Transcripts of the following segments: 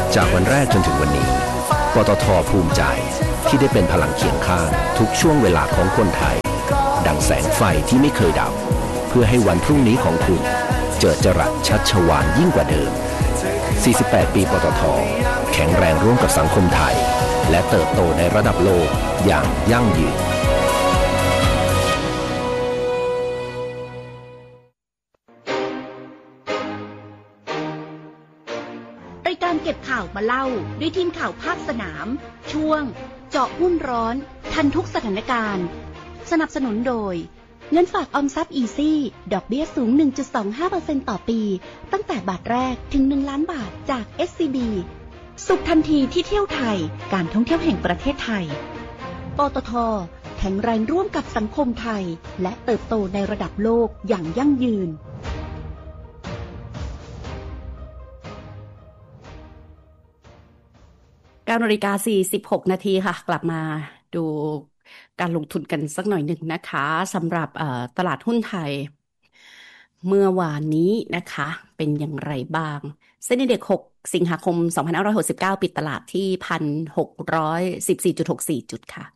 จากวันแรกจนถึงวันนี้ปตท.ภูมิใจที่ได้เป็นพลังเคียงข้างทุกช่วงเวลาของคนไทยดังแสงไฟที่ไม่เคยดับเพื่อให้วันพรุ่งนี้ของคุณเจิดจรัสชัชวาลยิ่งกว่าเดิม48 ปีปตท.แข็งแรงร่วมกับสังคมไทยและเติบโตในระดับโลกอย่างยั่งยืนรายการเก็บข่าวมาเล่าด้วยทีมข่าวภาคสนามช่วงเจาะหุ้นร้อนทันทุกสถานการณ์สนับสนุนโดยเงินฝากออมทรัพย์อีซี่ดอกเบี้ยสูง 1.25% ต่อปีตั้งแต่บาทแรกถึง1 ล้านบาทจาก SCB สุขทันทีที่เที่ยวไทยการท่องเที่ยวแห่งประเทศไทยปตท.แข็งแรงร่วมกับสังคมไทยและเติบโตในระดับโลกอย่างยั่งยืน 9:46 นาทีค่ะกลับมาดูการลงทุนกันสักหน่อยหนึ่งนะคะสำหรับตลาดหุ้นไทยเมื่อวานนี้นะคะเป็นอย่างไรบ้างเซ็นดีเด็ก6 สิงหาคม 2569 ปิดตลาดที่ 1,614.64 จุดค่ะ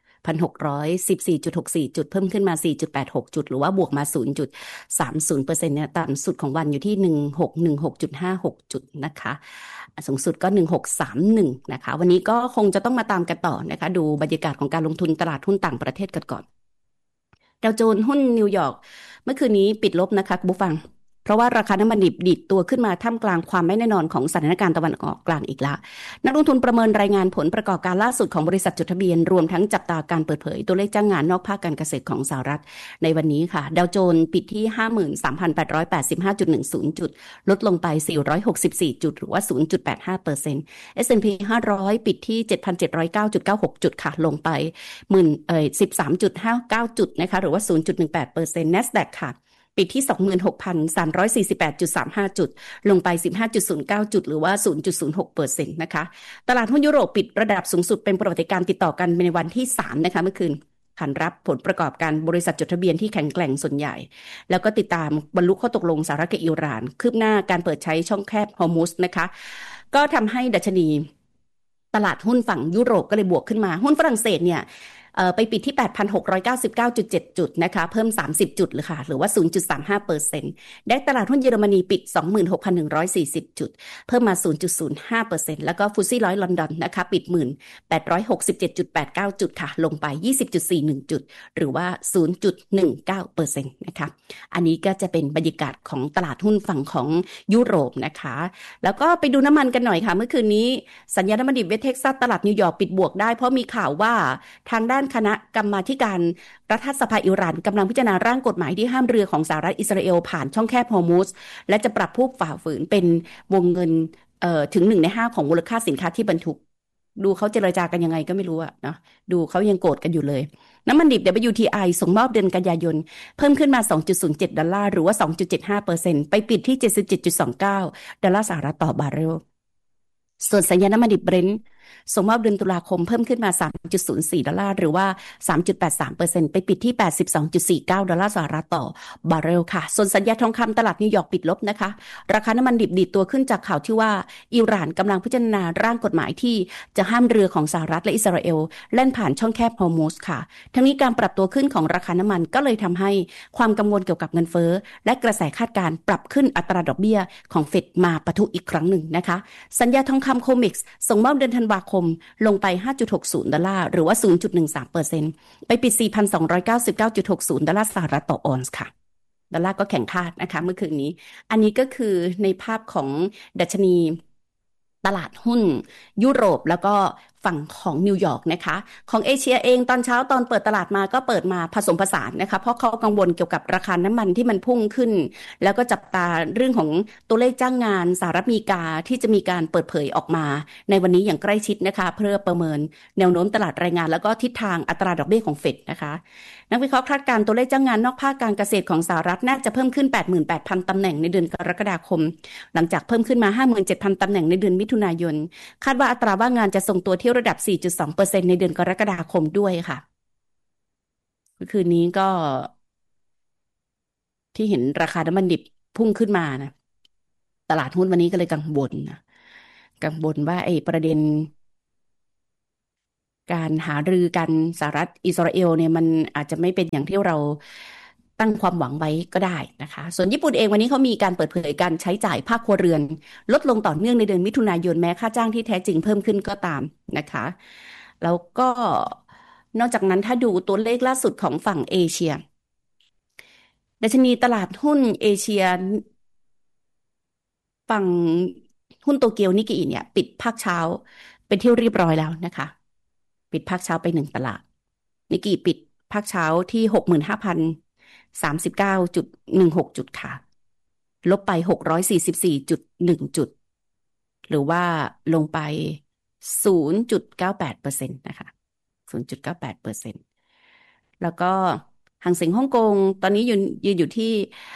1,614.64 จุดเพิ่มขึ้นมา 4.86 จุดหรือว่าบวกมา 0.30% เนี่ยต่ำสุดของวันอยู่ที่ 1,616.56 จุดนะคะสูงสุดก็ 1,631 นะคะวันนี้ก็คงจะต้องมาตามกันต่อนะคะดูบรรยากาศของการลงทุนตลาดหุ้นต่างประเทศกันก่อนดาวโจนส์หุ้นนิวยอร์กเมื่อคืนนี้ปิดลบนะคะคุณผู้ฟังเพราะว่าราคาน้ำมันดิบดีดตัวขึ้นมาท่ามกลางความไม่แน่นอนของสถานการณ์ตะวันออกกลางอีกละนักลงทุนประเมินรายงานผลประกอบการล่าสุดของบริษัทจดทะเบียนรวมทั้งจับตาการเปิดเผยตัวเลขจ้างงานนอกภาคการเกษตรของสหรัฐในวันนี้ค่ะดาวโจนส์ปิดที่ 53,885.10 จุดลดลงไป464จุดหรือว่า 0.85% S&P 500ปิดที่ 7,709.96 จุดค่ะลงไป13.59 จุดนะคะหรือว่า 0.18% NASDAQ ค่ะปิดที่ 26,348.35 จุดลงไป 15.09 จุดหรือว่า 0.06% นะคะตลาดหุ้นยุโรปปิดระดับสูงสุดเป็นประวัติการณ์ติดต่อกันในวันที่3นะคะเมื่อคืนขานรับผลประกอบการบริษัทจดทะเบียนที่แข็งแกร่งส่วนใหญ่แล้วก็ติดตามบรรลุข้อตกลงสหรัฐกับอิหร่านคืบหน้าการเปิดใช้ช่องแคบฮอร์มุซนะคะก็ทำให้ดัชนีตลาดหุ้นฝั่งยุโรปก็เลยบวกขึ้นมาหุ้นฝรั่งเศสเนี่ยไปปิดที่ 8,699.7 จุดนะคะเพิ่ม30จุดเลยค่ะหรือว่า 0.35% ได้ตลาดหุ้นเยอรมนีปิด 26,140 จุดเพิ่มมา 0.05% แล้วก็ฟุตซี่100ลอนดอนนะคะปิด 1,867.89 จุดค่ะลงไป 20.41 จุดหรือว่า 0.19% นะคะอันนี้ก็จะเป็นบรรยากาศของตลาดหุ้นฝั่งของยุโรปนะคะแล้วก็ไปดูน้ำมันกันหน่อยค่ะเมื่อคืนนี้สัญญาณน้ำมันดิบเวสเท็กซัสตลาดนิวยอร์กปิดบวกได้เพราะมีข่าวว่าทางด้านคณะกรรมาธิการรัฐสภาอิหร่านกำลังพิจารณาร่างกฎหมายที่ห้ามเรือของสหรัฐอิสราเอลผ่านช่องแคบฮอร์มุซและจะปรับผู้ฝ่าฝืนเป็นวงเงินถึง1 ใน 5ของมูลค่าสินค้าที่บรรทุกดูเขาเจรจากันยังไงก็ไม่รู้อะเนาะดูเขายังโกรธกันอยู่เลยน้ำมันดิบ WTI ส่งมอบเดือนกันยายนเพิ่มขึ้นมา 2.07 ดอลลาร์หรือว่า 2.75% ไปปิดที่ 77.29 ดอลลาร์สหรัฐต่อบาร์เรลส่วนสัญญาณน้ำมันดิบเบรนท์ส่งมอบเดือนตุลาคมเพิ่มขึ้นมา 3.04 ดอลลาร์หรือว่า 3.83% ไปปิดที่ 82.49 ดอลลาร์สหรัฐต่อบาร์เรลค่ะส่วนสัญญาทองคำตลาดนิวยอร์กปิดลบนะคะราคาน้ำมันดิบดีดตัวขึ้นจากข่าวที่ว่าอิหร่านกำลังพิจารณาร่างกฎหมายที่จะห้ามเรือของสหรัฐและอิสราเอลแล่นผ่านช่องแคบฮอร์มุซค่ะทั้งนี้การปรับตัวขึ้นของราคาน้ำมันก็เลยทำให้ความกังวลเกี่ยวกับเงินเฟ้อและกระแสคาดการณ์ปรับขึ้นอัตราดอกเบี้ยของเฟดมาปะทุอีกครั้งหนึ่งนะคะสัญญาทองคำโคเม็กซ์ส่งมอบเดือนธันวาคมลงไป 5.60 ดอลลาร์หรือว่า 0.13% ไปปิด 4,299.60 ดอลลาร์สหรัฐต่อออนซ์ค่ะดอลลาร์ก็แข็งค่านะคะเมื่อคืนนี้อันนี้ก็คือในภาพของดัชนีตลาดหุ้นยุโรปแล้วก็ฝั่งของนิวยอร์กนะคะของเอเชียเองตอนเช้าตอนเปิดตลาดมาก็เปิดมาผสมผสานนะคะเพราะเขากังวลเกี่ยวกับราคาน้ำมันที่มันพุ่งขึ้นแล้วก็จับตาเรื่องของตัวเลขจ้างงานสหรัฐอเมริกาที่จะมีการเปิดเผยออกมาในวันนี้อย่างใกล้ชิดนะคะเพื่อประเมินแนวโน้มตลาดแรงงานแล้วก็ทิศทางอัตราดอกเบี้ยของเฟดนะคะนักวิเคราะห์คาดการณ์ตัวเลขจ้างงานนอกภาคการเกษตรของสหรัฐน่าจะเพิ่มขึ้น 88,000 ตำแหน่งในเดือนกรกฎาคมหลังจากเพิ่มขึ้นมา 57,000 ตำแหน่งในเดือนมิถุนายนคาดว่าอัตราว่างงานจะทรงตัวที่ระดับ 4.2% ในเดือนกรกฎาคมด้วยค่ะคืนนี้ก็ที่เห็นราคาน้ำมันดิบพุ่งขึ้นมานะตลาดหุ้นวันนี้ก็เลยกังวลนะกังวลว่าไอ้ประเด็นการหารือกันสหรัฐอิสราเอลเนี่ยมันอาจจะไม่เป็นอย่างที่เราตั้งความหวังไว้ก็ได้นะคะส่วนญี่ปุ่นเองวันนี้เขามีการเปิดเผยการใช้จ่ายภาคครัวเรือนลดลงต่อเนื่องในเดือนมิถุนายนแม้ค่าจ้างที่แท้จริงเพิ่มขึ้นก็ตามนะคะแล้วก็นอกจากนั้นถ้าดูตัวเลขล่าสุดของฝั่งเอเชียดัชนีตลาดหุ้นเอเชียฝั่งหุ้นโตเกียวนิกเกอิเนี่ยปิดภาคเช้าเป็นที่เรียบร้อยแล้วนะคะปิดภาคเช้าไป1 ตลาดนิกเกอิปิดภาคเช้าที่ 65,039.16 จุดค่ะลบไป 644.1 จุดหรือว่าลงไป 0.98% นะคะ 0.98% แล้วก็หางเส็งฮ่องกงตอนนี้ยืนอยู่ที่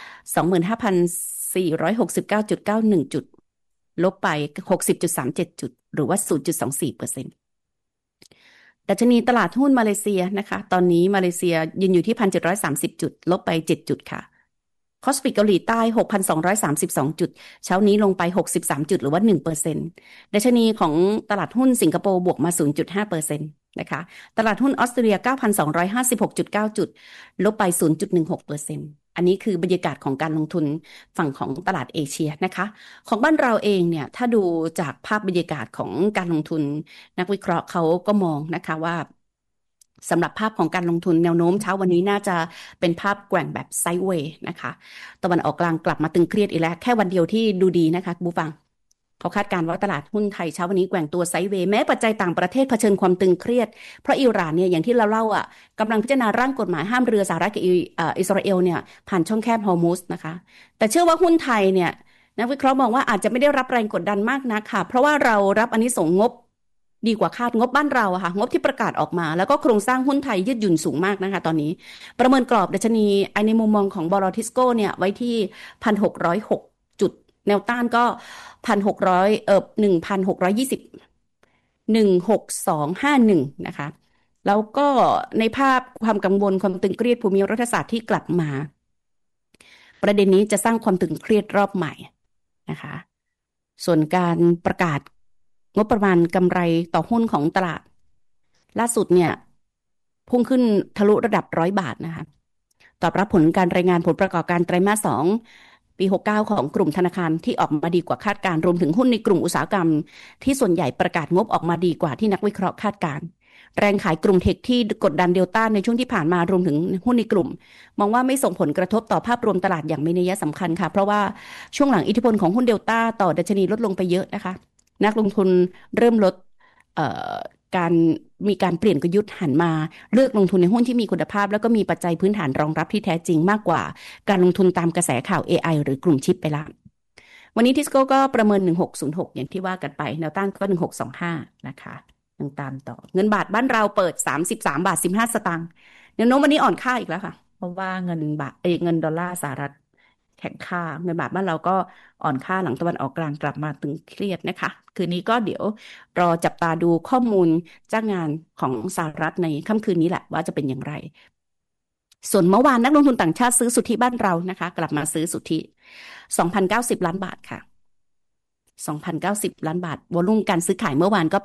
25,469.91 จุดลบไป 60.37 จุดหรือว่า 0.24%ดัชนีตลาดหุ้นมาเลเซียนะคะตอนนี้มาเลเซียยืนอยู่ที่ 1,730 จุดลบไป7 จุดค่ะคอสปิกเกาหลีใต้ 6,232 จุดเช้านี้ลงไป63 จุดหรือว่า 1% ดัชนีของตลาดหุ้นสิงคโปร์บวกมา 0.5% นะคะตลาดหุ้นออสเตรเลีย 9,256.9 จุดลบไป 0.16%อันนี้คือบรรยากาศของการลงทุนฝั่งของตลาดเอเชียนะคะของบ้านเราเองเนี่ยถ้าดูจากภาพบรรยากาศของการลงทุนนักวิเคราะห์เขาก็มองนะคะว่าสำหรับภาพของการลงทุนแนวโน้มเช้าวันนี้น่าจะเป็นภาพแกว่งแบบไซด์เวย์นะคะตะวันออกกลางกลับมาตึงเครียดอีกแล้วแค่วันเดียวที่ดูดีนะคะผู้ฟังเขาคาดการณ์ว่าตลาดหุ้นไทยเช้าวันนี้แกว่งตัวไซด์เวย์แม้ปัจจัยต่างประเทศเผชิญความตึงเครียดเพราะอิหร่านเนี่ยอย่างที่เราเล่าอ่ะกำลังพิจารณาร่างกฎหมายห้ามเรือสหรัฐกับอิสราเอลเนี่ยผ่านช่องแคบฮอร์มุสนะคะแต่เชื่อว่าหุ้นไทยเนี่ยนักวิเคราะห์มองว่าอาจจะไม่ได้รับแรงกดดันมากนักค่ะเพราะว่าเรารับอานิสงส์งบดีกว่าคาดงบบ้านเราอะค่ะงบที่ประกาศออกมาแล้วก็โครงสร้างหุ้นไทยยืดหยุ่นสูงมากนะคะตอนนี้ประเมินกรอบดัชนีในมุมมองของบลทิสโก้เนี่ยไว้ที่ 1,606 จุดแนวต้านก็ 1,620 16251นะคะแล้วก็ในภาพความกังวลความตึงเครียดภูมิรัฐศาสตร์ที่กลับมาประเด็นนี้จะสร้างความตึงเครียดรอบใหม่นะคะส่วนการประกาศงบประมาณกำไรต่อหุ้นของตลาดล่าสุดเนี่ยพุ่งขึ้นทะลุระดับ100 บาทนะคะตอบรับผลการรายงานผลประกอบการไตรมาส 2ปี69ของกลุ่มธนาคารที่ออกมาดีกว่าคาดการรวมถึงหุ้นในกลุ่มอุตสาหกรรมที่ส่วนใหญ่ประกาศงบออกมาดีกว่าที่นักวิเคราะห์คาดการแรงขายกลุ่มเทคที่กดดันเดลต้าในช่วงที่ผ่านมารวมถึงหุ้นในกลุ่มมองว่าไม่ส่งผลกระทบต่อภาพรวมตลาดอย่างมีนัยสำคัญค่ะเพราะว่าช่วงหลังอิทธิพลของหุ้นเดลต้าต่อดัชนีลดลงไปเยอะนะคะนักลงทุนเริ่มลดมีการเปลี่ยนกลยุทธ์หันมาเลือกลงทุนในหุ้นที่มีคุณภาพแล้วก็มีปัจจัยพื้นฐานรองรับที่แท้จริงมากกว่าการลงทุนตามกระแสข่าว AI หรือกลุ่มชิปไปละวันนี้ทิสโก้ก็ประเมิน1606อย่างที่ว่ากันไปแนวต้านก็1625นะคะยังตามต่อเงินบาทบ้านเราเปิด 33.15 สตางค์แนวโน้มวันนี้อ่อนค่าอีกแล้วค่ะเพราะว่าเงินดอลลาร์สหรัฐแข็งค่าเงินบาทบ้านเราก็อ่อนค่าหลังตะวันออกกลางกลับมาตึงเครียดนะคะคืนนี้ก็เดี๋ยวรอจับตาดูข้อมูลจ้างงานของสหรัฐในค่ำคืนนี้แหละว่าจะเป็นอย่างไรส่วนเมื่อวานนักลงทุนต่างชาติซื้อสุทธิบ้านเรานะคะกลับมาซื้อสุทธิ 2,090 ล้านบาทค่ะ 2,090 ล้านบาทวอลุ่มการซื้อขายเมื่อวานก็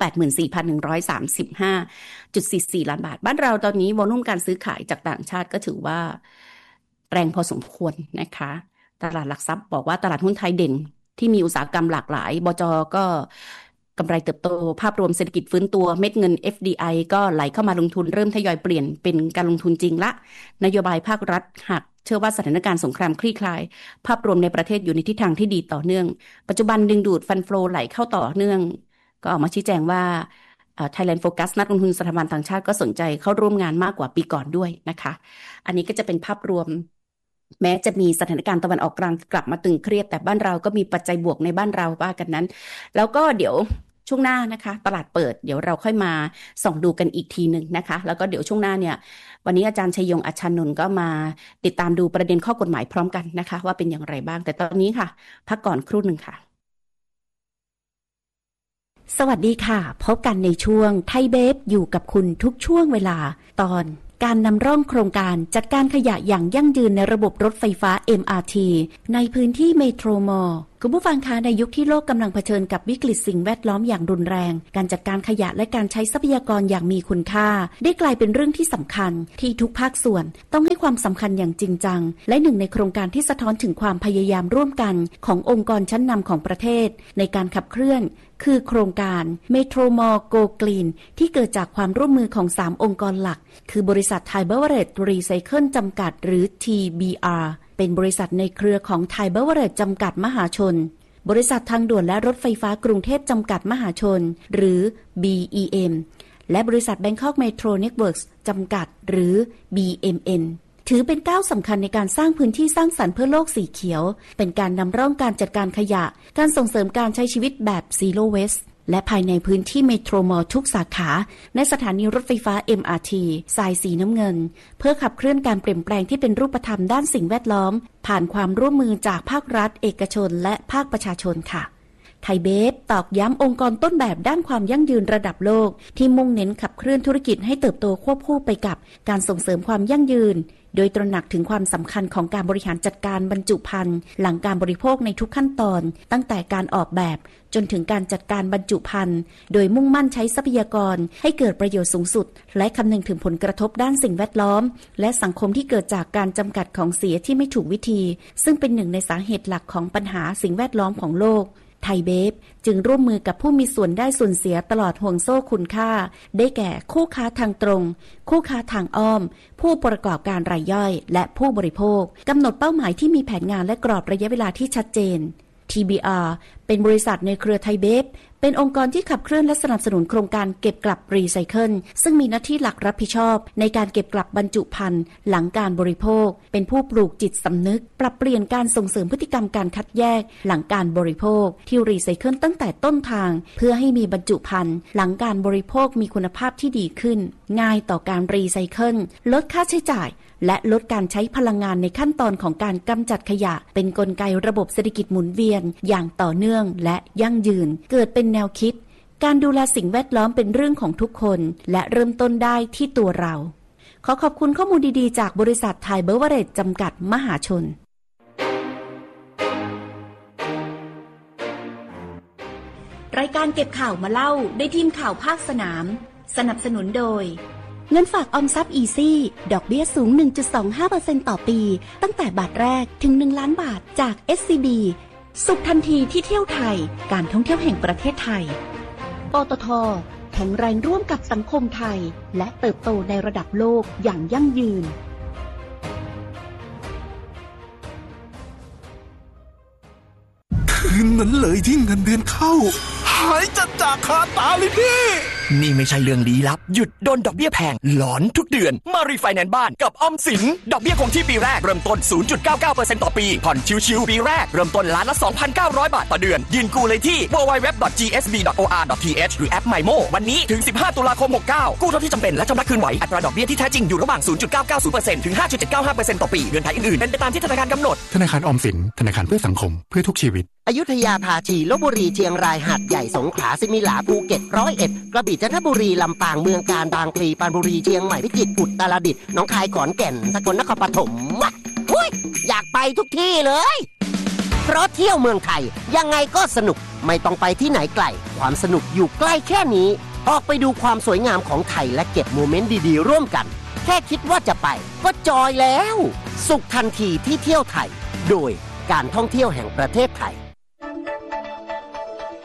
84,135.44 ล้านบาทบ้านเราตอนนี้วอลุ่มการซื้อขายจากต่างชาติก็ถือว่าแรงพอสมควรนะคะตลาดหลักทรัพย์บอกว่าตลาดหุ้นไทยเด่นที่มีอุตสาหกรรมหลากหลายบจ.ก็กำไรเติบโตภาพรวมเศรษฐกิจฟื้นตัวเม็ดเงิน FDI ก็ไหลเข้ามาลงทุนเริ่มทยอยเปลี่ยนเป็นการลงทุนจริงละนโยบายภาครัฐหักเชื่อว่าสถานการณ์สงครามคลี่คลายภาพรวมในประเทศอยู่ในทิศทางที่ดีต่อเนื่องปัจจุบันดึงดูดฟันโฟลไหลเข้าต่อเนื่องก็ออกมาชี้แจงว่าThailand Focus นักลงทุนสถาบันต่างชาติก็สนใจเข้าร่วมงานมากกว่าปีก่อนด้วยนะคะอันนี้ก็จะเป็นภาพรวมแม้จะมีสถานการณ์ตะวันออกกลางกลับมาตึงเครียดแต่บ้านเราก็มีปัจจัยบวกในบ้านเราว่ากันนั้นแล้วก็เดี๋ยวช่วงหน้านะคะตลาดเปิดเดี๋ยวเราค่อยมาส่องดูกันอีกทีหนึ่งนะคะแล้วก็เดี๋ยวช่วงหน้าเนี่ยวันนี้อาจารย์ชัยยงอัชชานนท์ก็มาติดตามดูประเด็นข้อกฎหมายพร้อมกันนะคะว่าเป็นอย่างไรบ้างแต่ตอนนี้ค่ะพักก่อนครู่หนึ่งค่ะสวัสดีค่ะพบกันในช่วงไทยเบฟอยู่กับคุณทุกช่วงเวลาตอนการนำร่องโครงการจัดการขยะอย่างยั่งยืนในระบบรถไฟฟ้า MRT ในพื้นที่เมโทรมอลล์คุณผู้ฟังคะในยุคที่โลกกำลังเผชิญกับวิกฤตสิ่งแวดล้อมอย่างรุนแรงการจัดการขยะและการใช้ทรัพยากรอย่างมีคุณค่าได้กลายเป็นเรื่องที่สำคัญที่ทุกภาคส่วนต้องให้ความสำคัญอย่างจริงจังและหนึ่งในโครงการที่สะท้อนถึงความพยายามร่วมกันขององค์กรชั้นนำของประเทศในการขับเคลื่อนคือโครงการ Metro Mall Go Green ที่เกิดจากความร่วมมือของ3องค์กรหลักคือบริษัท Thai Beverage Recycle จำกัดหรือ TBRเป็นบริษัทในเครือของ Thai Beverage จำกัดมหาชนบริษัททางด่วนและรถไฟฟ้ากรุงเทพจำกัดมหาชนหรือ BEM และบริษัท Bangkok Metro Networks จำกัดหรือ BMN ถือเป็นก้าวสำคัญในการสร้างพื้นที่สร้างสรรค์เพื่อโลกสีเขียวเป็นการนำร่องการจัดการขยะการส่งเสริมการใช้ชีวิตแบบ Zero Waste และภายในพื้นที่เมโทรมอลล์ทุกสาขาในสถานีรถไฟฟ้า MRT สายสีน้ำเงินเพื่อขับเคลื่อนการเปลี่ยนแปลงที่เป็นรูปธรรมด้านสิ่งแวดล้อมผ่านความร่วมมือจากภาครัฐเอกชนและภาคประชาชนค่ะไทยเบฟตอกย้ำองค์กรต้นแบบด้านความยั่งยืนระดับโลกที่มุ่งเน้นขับเคลื่อนธุรกิจให้เติบโตควบคู่ไปกับการส่งเสริมความยั่งยืนโดยตระหนักถึงความสำคัญของการบริหารจัดการบรรจุภัณฑ์หลังการบริโภคในทุกขั้นตอนตั้งแต่การออกแบบจนถึงการจัดการบรรจุภัณฑ์โดยมุ่งมั่นใช้ทรัพยากรให้เกิดประโยชน์สูงสุดและคำนึงถึงผลกระทบด้านสิ่งแวดล้อมและสังคมที่เกิดจากการจำกัดของเสียที่ไม่ถูกวิธีซึ่งเป็นหนึ่งในสาเหตุหลักของปัญหาสิ่งแวดล้อมของโลกไทยเบฟจึงร่วมมือกับผู้มีส่วนได้ส่วนเสียตลอดห่วงโซ่คุณค่าได้แก่คู่ค้าทางตรงคู่ค้าทางอ้อมผู้ประกอบการรายย่อยและผู้บริโภคกำหนดเป้าหมายที่มีแผนงานและกรอบระยะเวลาที่ชัดเจน TBR เป็นบริษัทในเครือไทยเบฟเป็นองค์กรที่ขับเคลื่อนและสนับสนุนโครงการเก็บกลับรีไซเคิลซึ่งมีหน้าที่หลักรับผิดชอบในการเก็บกลับบรรจุภัณฑ์หลังการบริโภคเป็นผู้ปลูกจิตสำนึกปรับเปลี่ยนการส่งเสริมพฤติกรรมการคัดแยกหลังการบริโภคที่รีไซเคิลตั้งแต่ต้นทางเพื่อให้มีบรรจุภัณฑ์หลังการบริโภคมีคุณภาพที่ดีขึ้นง่ายต่อการรีไซเคิลลดค่าใช้จ่ายและลดการใช้พลังงานในขั้นตอนของการกำจัดขยะเป็นกลไกระบบเศรษฐกิจหมุนเวียนอย่างต่อเนื่องและยั่งยืนเกิดเป็นแนวคิดการดูแลสิ่งแวดล้อมเป็นเรื่องของทุกคนและเริ่มต้นได้ที่ตัวเราขอขอบคุณข้อมูลดีๆจากบริษัทไทยเบเวอเรจจำกัดมหาชนรายการเก็บข่าวมาเล่าด้วยทีมข่าวภาคสนามสนับสนุนโดยเงินฝากออมทรัพย์อีซี่ดอกเบี้ยสูง 1.25% ต่อปีตั้งแต่บาทแรกถึง1ล้านบาทจาก SCB สุขทันทีที่เที่ยวไทยการท่องเที่ยวแห่งประเทศไทยปตท.แข็งแรงร่วมกับสังคมไทยและเติบโตในระดับโลกอย่างยั่งยืนคืนนั้นเลยที่เงินเดือนเข้าหายจากคาตาเลยพี่นี่ไม่ใช่เรื่องลี้ลับหยุดโดนดอกเบี้ยแพงหลอนทุกเดือนมารีไฟแนนซ์บ้านกับออมสินดอกเบี้ยคงที่ปีแรกเริ่มต้น 0.99% ต่อปีผ่อนชิวๆปีแรกเริ่มต้นล้านละ 2,900 บาทต่อเดือนยืนกู้เลยที่ www.gsb.or.th หรือแอป MyMo วันนี้ถึง15ตุลาคม69กู้เท่าที่จำเป็นและชำระคืนไหวอัตราดอกเบี้ยที่แท้จริงอยู่ระหว่าง 0.990% ถึง 5.795% ต่อปีเงื่อนไขอื่นๆเป็นไปตามที่ธนาคารกำหนดธนาคารออมสินธนาคารเพื่อสังคมเพื่อทุกชีวิตอยุธยาภาชีลพบุรีเชียงรายหาดใหญ่สงขลาสิมิหลาภูเก็ต101กระบี่จันทบุรีลำปางเมืองกาญบางพลีปรานบุรีเชียงใหม่พิจิตรอุตรดิตถ์หนองคายขอนแก่นสกลนครปฐมอยากไปทุกที่เลยเพราะเที่ยวเมืองไทยยังไงก็สนุกไม่ต้องไปที่ไหนไกลความสนุกอยู่ใกล้แค่นี้ออกไปดูความสวยงามของไทยและเก็บโมเมนต์ดีๆร่วมกันแค่คิดว่าจะไปก็จอยแล้วสุขทันทีที่เที่ยวไทยโดยการท่องเที่ยวแห่งประเทศไทย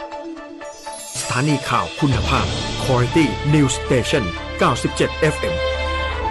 สถานีข่าวคุณภาพ Quality News Station 97 FM